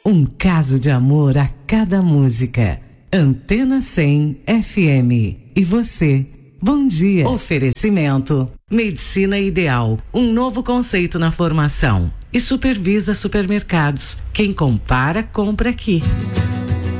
Um caso de amor a cada música. Antena 100 FM. E você? Bom dia. Oferecimento. Medicina Ideal. Um novo conceito na formação. E Supervisa Supermercados. Quem compara, compra aqui.